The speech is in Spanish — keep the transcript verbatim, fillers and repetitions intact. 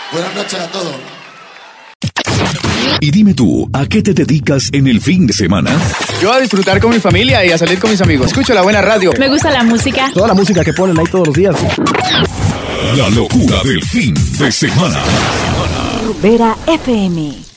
Buenas noches a todos. Y dime tú, ¿a qué te dedicas en el fin de semana? Yo a disfrutar con mi familia y a salir con mis amigos. Escucho la buena radio. Me gusta la música. Toda la música que ponen ahí todos los días. La locura del fin de semana. Rumbera F M.